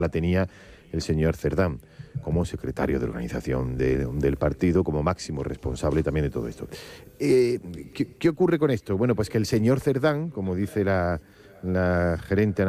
la tenía el señor Cerdán, como secretario de organización del partido, como máximo responsable también de todo esto. ¿Qué ocurre con esto? Bueno, pues que el señor Cerdán, como dice la gerente